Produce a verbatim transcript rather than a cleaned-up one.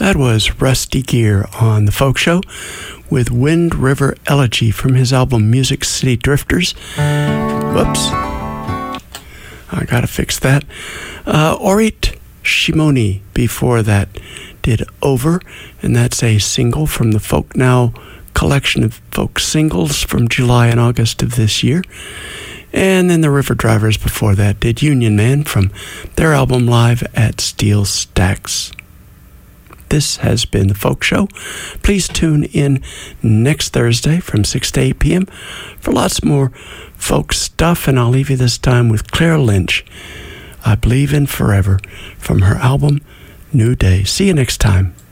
That was Rusty Gear on The Folk Show with Wind River Elegy from his album Music City Drifters. Whoops. I gotta fix that. Uh, Orit Shimoni before that did Over, and that's a single from the Folk Now collection of folk singles from July and August of this year. And then the River Drivers before that did Union Man from their album Live at Steel Stacks. This has been The Folk Show. Please tune in next Thursday from six to eight p.m. for lots more folk stuff, and I'll leave you this time with Claire Lynch, I Believe in Forever, from her album New Day. See you next time.